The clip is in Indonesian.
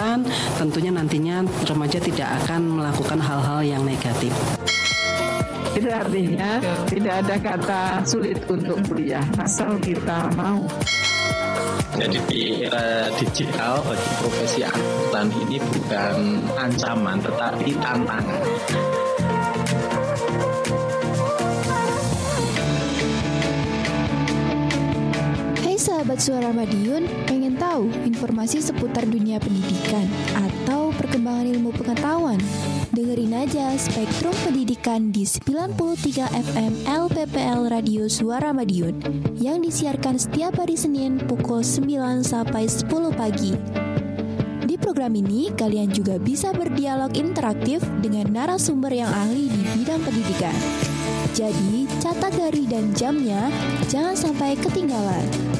dilakukan, tentunya nantinya remaja tidak akan melakukan hal-hal yang negatif. Itu artinya tidak ada kata sulit untuk kuliah, asal kita mau. Jadi di era digital bagi profesi akuntan ini bukan ancaman tetapi tantangan. Hai sahabat Suara Madiun, pengen tahu informasi seputar dunia pendidikan atau perkembangan ilmu pengetahuan? Dengerin aja Spektrum Pendidikan di 93 FM LPPL Radio Suara Madiun yang disiarkan setiap hari Senin pukul 9 sampai 10 pagi. Di program ini, kalian juga bisa berdialog interaktif dengan narasumber yang ahli di bidang pendidikan. Jadi, catat hari dan jamnya, jangan sampai ketinggalan.